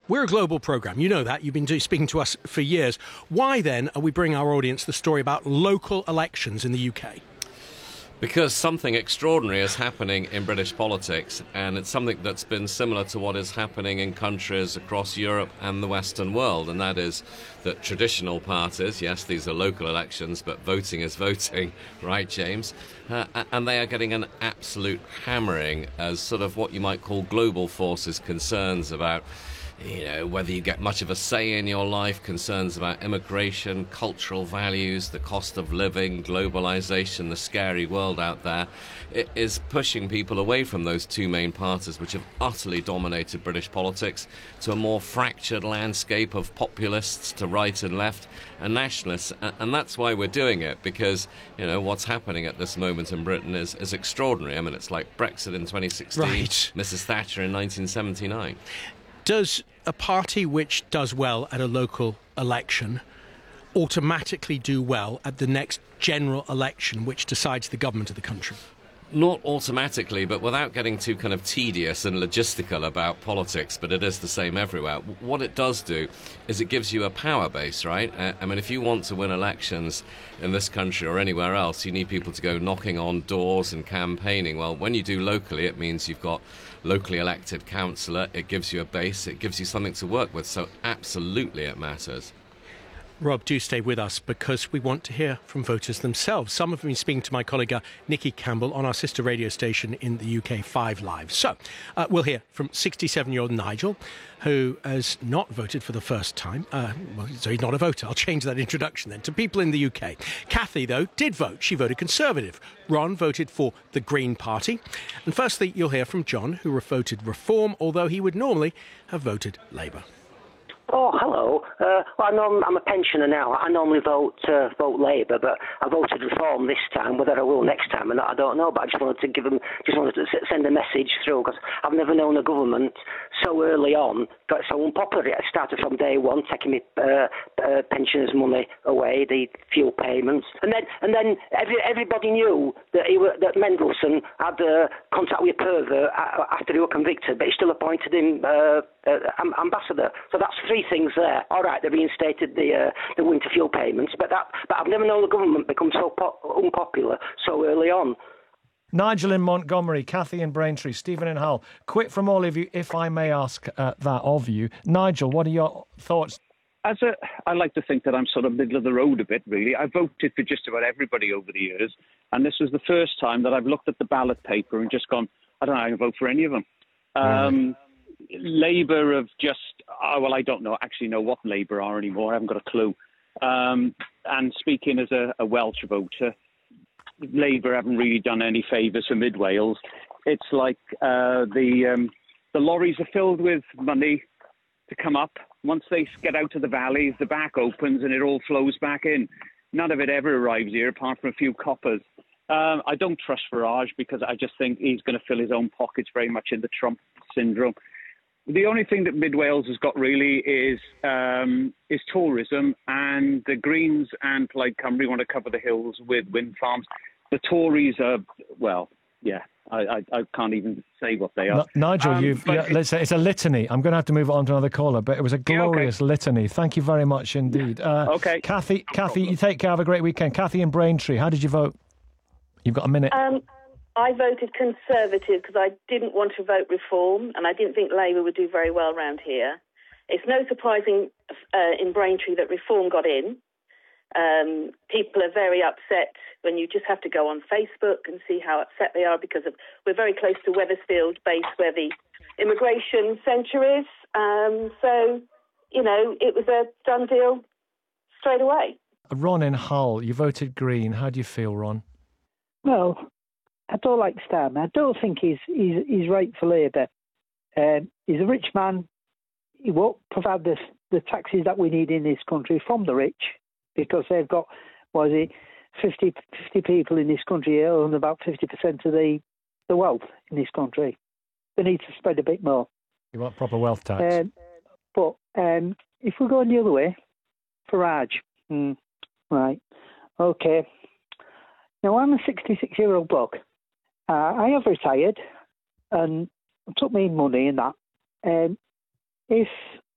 We're a global programme. You know that. You've been speaking to us for years. Why, then, are we bringing our audience the story about local elections in the UK? Because something extraordinary is happening in British politics, and it's something that's been similar to what is happening in countries across Europe and the Western world, and that is that traditional parties, yes, these are local elections, but voting is voting, right, James? And they are getting an absolute hammering as sort of what you might call global forces concerns about whether you get much of a say in your life, concerns about immigration, cultural values, the cost of living, globalization, the scary world out there. It is pushing people away from those two main parties which have utterly dominated British politics to a more fractured landscape of populists to right and left and nationalists. And that's why we're doing it, because, what's happening at this moment in Britain is extraordinary. I mean, it's like Brexit in 2016, right. Mrs. Thatcher in 1979. Does a party which does well at a local election automatically do well at the next general election which decides the government of the country? Not automatically, but without getting too kind of tedious and logistical about politics, but it is the same everywhere. What it does do is it gives you a power base, right? I mean, if you want to win elections in this country or anywhere else, you need people to go knocking on doors and campaigning. Well, when you do locally, it means you've got locally elected councillor. It gives you a base. It gives you something to work with. So absolutely it matters. Rob, do stay with us because we want to hear from voters themselves. Some have been speaking to my colleague Nikki Campbell on our sister radio station in the UK, 5 Live. So we'll hear from 67-year-old Nigel, who has not voted for the first time. So he's not a voter. I'll change that introduction then to people in the UK. Kathy, though, did vote. She voted Conservative. Ron voted for the Green Party. And firstly, you'll hear from John, who voted Reform, although he would normally have voted Labour. Oh, hello. I'm a pensioner now. I normally vote Labour, but I voted Reform this time. Whether I will next time or not, I don't know. But I just wanted to send a message through, because I've never known a government so early on got so unpopular. It started from day one, taking me pensioners' money away, the fuel payments, and then everybody knew that that Mendelsohn had contact with a pervert after he was convicted, but he still appointed him ambassador. So that's three things there. All right, they reinstated the winter fuel payments, but I've never known the government become so unpopular so early on. Nigel in Montgomery, Kathy in Braintree, Stephen in Hull. Quick from all of you, if I may ask that of you. Nigel, what are your thoughts? I like to think that I'm sort of middle of the road a bit, really. I voted for just about everybody over the years, and this was the first time that I've looked at the ballot paper and just gone, I don't know, I can vote for any of them. Labour have just, I don't actually know what Labour are anymore. I haven't got a clue. And speaking as a Welsh voter, Labour haven't really done any favours for Mid Wales. It's like the lorries are filled with money to come up. Once they get out of the valleys, the back opens and it all flows back in. None of it ever arrives here, apart from a few coppers. I don't trust Farage because I just think he's going to fill his own pockets very much in the Trump syndrome. The only thing that Mid Wales has got really is tourism, and the Greens and Plaid Cymru want to cover the hills with wind farms. The Tories are, I can't even say what they are. Nigel, let's say it's a litany. I'm going to have to move on to another caller, but it was a glorious litany. Thank you very much indeed. Okay. Kathy, you take care. Have a great weekend. Kathy in Braintree, how did you vote? You've got a minute. I voted Conservative because I didn't want to vote Reform, and I didn't think Labour would do very well around here. It's no surprising in Braintree that Reform got in. People are very upset when you just have to go on Facebook and see how upset they are because we're very close to Wethersfield base where the immigration centre is. So, it was a done deal straight away. Ron in Hull, you voted Green. How do you feel, Ron? Well, I don't like Starmer. I don't think he's right for Labour. He's a rich man. He won't provide the taxes that we need in this country from the rich, because they've got, 50 people in this country own about 50% of the wealth in this country. They need to spread a bit more. You want proper wealth tax? But if we're going the other way, Farage, right, okay. Now, I'm a 66-year-old bloke. I have retired and took me money and that. If